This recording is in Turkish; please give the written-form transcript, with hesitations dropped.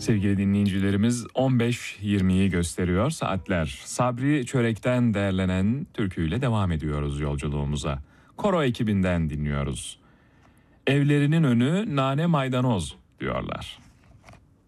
Sevgili dinleyicilerimiz 15.20'yi gösteriyor saatler. Sabri Çörek'ten derlenen türküyle devam ediyoruz yolculuğumuza. Koro ekibinden dinliyoruz. Evlerinin önü nane maydanoz diyorlar.